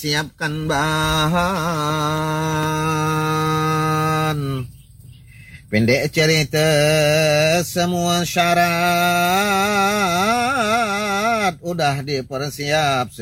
siapkan bahan. Pendek cerita semua syarat udah dipersiap.